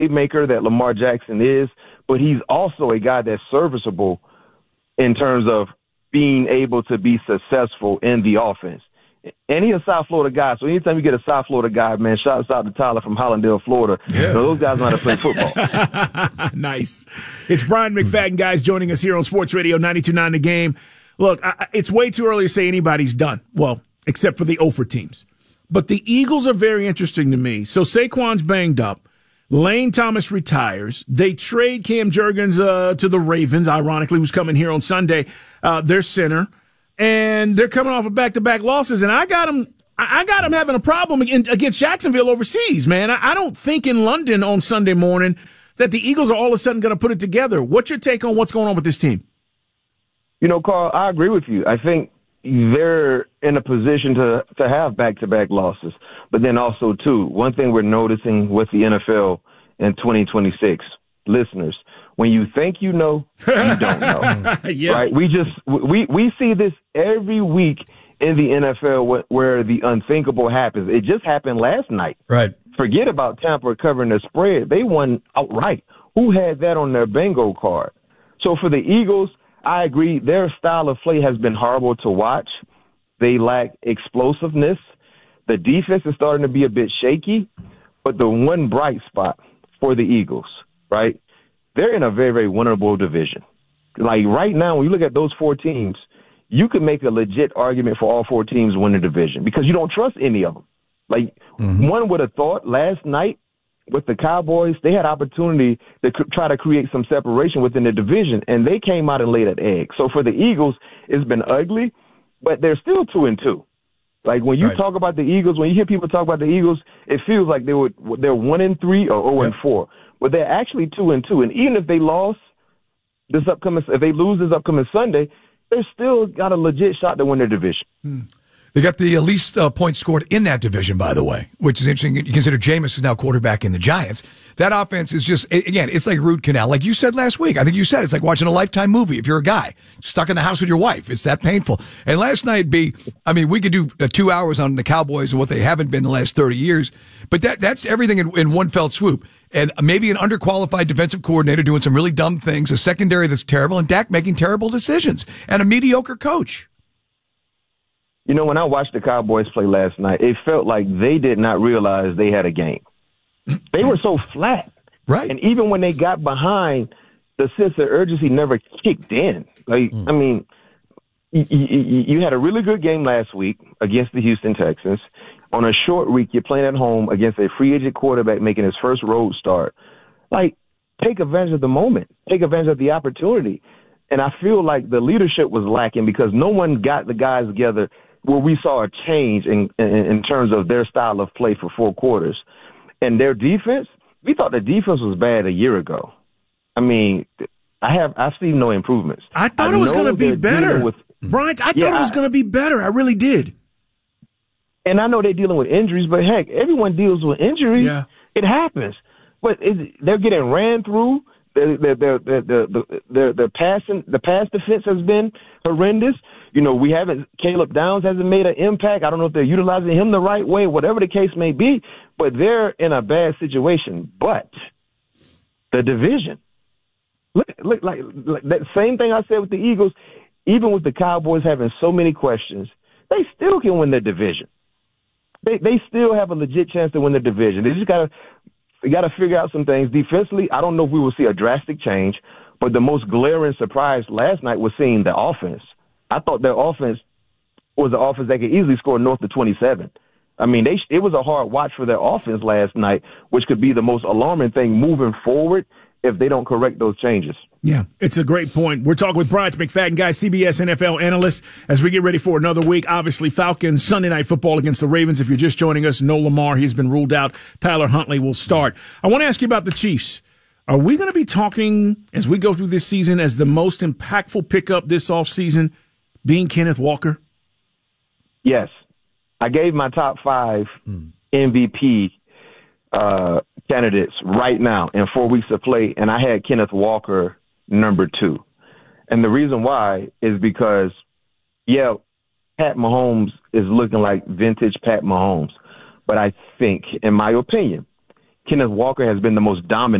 playmaker that Lamar Jackson is, but he's also a guy that's serviceable in terms of being able to be successful in the offense. And he's a South Florida guy, so anytime you get a South Florida guy, man, shout out to Tyler from Hollandale, Florida. Yeah. You know, those guys know how to play football. Nice. It's Brian McFadden, guys, joining us here on Sports Radio 92.9 The Game. Look, it's way too early to say anybody's done. Well, except for the 0-for teams. But the Eagles are very interesting to me. So Saquon's banged up. Lane Thomas retires. They trade Cam Jurgens to the Ravens, ironically, who's coming here on Sunday, their center. And they're coming off of back-to-back losses. And I got them having a problem against Jacksonville overseas, man. I don't think in London on Sunday morning that the Eagles are all of a sudden going to put it together. What's your take on what's going on with this team? You know, Carl, I agree with you. I think they're in a position to have back-to-back losses. But then also, too, one thing we're noticing with the NFL in 2026, listeners, when you think you know, you don't know. Yeah. Right? We see this every week in the NFL where the unthinkable happens. It just happened last night. Right. Forget about Tampa covering the spread. They won outright. Who had that on their bingo card? So for the Eagles, I agree. Their style of play has been horrible to watch. They lack explosiveness. The defense is starting to be a bit shaky. But the one bright spot for the Eagles, right, they're in a very, very winnable division. Like right now, when you look at those four teams, you could make a legit argument for all four teams win the division because you don't trust any of them. Like one would have thought last night with the Cowboys, they had opportunity to try to create some separation within the division, and they came out and laid an egg. So for the Eagles, it's been ugly, but they're still 2-2. Like when you talk about the Eagles, when you hear people talk about the Eagles, it feels like they're 1-3 or 0-4. But they're actually 2-2, and even if they lose this upcoming Sunday, they're still got a legit shot to win their division. They got the least points scored in that division, by the way, which is interesting. You consider Jameis is now quarterback in the Giants. That offense is just, again, it's like root canal. Like you said last week, I think you said it's like watching a Lifetime movie. If you're a guy stuck in the house with your wife, it's that painful. And last night, we could do 2 hours on the Cowboys and what they haven't been the last 30 years. But that's everything in one fell swoop. And maybe an underqualified defensive coordinator doing some really dumb things, a secondary that's terrible, and Dak making terrible decisions, and a mediocre coach. You know, when I watched the Cowboys play last night, it felt like they did not realize they had a game. They were so flat. Right. And even when they got behind, the sense of urgency never kicked in. Like, I mean, you had a really good game last week against the Houston Texans. On a short week, you're playing at home against a free agent quarterback making his first road start. Like, take advantage of the moment. Take advantage of the opportunity. And I feel like the leadership was lacking because no one got the guys together where we saw a change in terms of their style of play for 4 quarters. And their defense, we thought the defense was bad a year ago. I mean, I've seen no improvements. I thought it was going to be better. Brian, I thought it was going to be better. I really did. And I know they're dealing with injuries, but heck, everyone deals with injuries. Yeah. It happens. But they're getting ran through. The pass defense has been horrendous. You know, Caleb Downs hasn't made an impact. I don't know if they're utilizing him the right way, whatever the case may be, but they're in a bad situation. But the division, look like that same thing I said with the Eagles, even with the Cowboys having so many questions, they still can win their division. They still have a legit chance to win the division. They just got to figure out some things. Defensively, I don't know if we will see a drastic change, but the most glaring surprise last night was seeing the offense. I thought their offense was an offense that could easily score north of 27. I mean, it was a hard watch for their offense last night, which could be the most alarming thing moving forward if they don't correct those changes. Yeah, it's a great point. We're talking with Brian McFadden, guys, CBS NFL analyst, as we get ready for another week. Obviously, Falcons Sunday Night Football against the Ravens. If you're just joining us, no Lamar. He's been ruled out. Tyler Huntley will start. I want to ask you about the Chiefs. Are we going to be talking, as we go through this season, as the most impactful pickup this offseason being Kenneth Walker? Yes. I gave my top 5 MVP candidates right now in 4 weeks of play, and I had Kenneth Walker number 2. And the reason why is because, Pat Mahomes is looking like vintage Pat Mahomes. But I think, in my opinion, Kenneth Walker has been the most dominant